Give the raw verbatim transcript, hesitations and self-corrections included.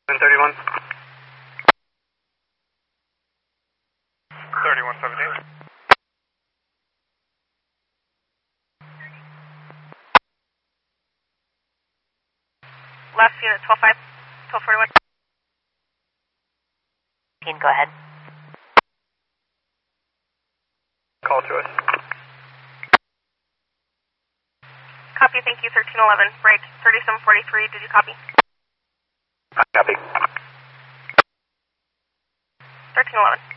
thirty-one. thirty-one seventeen. Last unit, twelve five, twelve forty-one. Go ahead. Call to us. Copy, thank you, thirteen eleven. Break, thirty-seven forty-three, did you copy? Copy. thirteen eleven.